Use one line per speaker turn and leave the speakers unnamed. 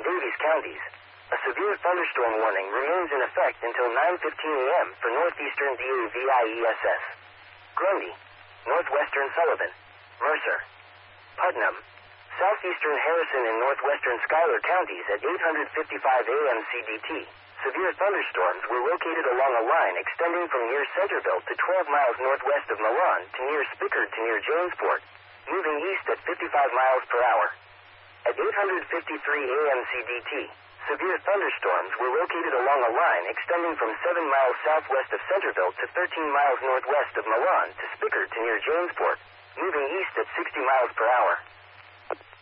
Daviess counties. A severe thunderstorm warning remains in effect until 9:15 a.m. for northeastern DAVIESS. Grundy, northwestern Sullivan, Mercer, Putnam, southeastern Harrison and northwestern Schuyler counties at 8:55 a.m. CDT. Severe thunderstorms were located along a line extending from near Centerville to 12 miles northwest of Milan to near Spickard to near Jamesport, moving east at 55 miles per hour. At 8:53 a.m. CDT, severe thunderstorms were located along a line extending from 7 miles southwest of Centerville to 13 miles northwest of Milan to Spickard to near Jamesport, moving east at 60 miles per hour.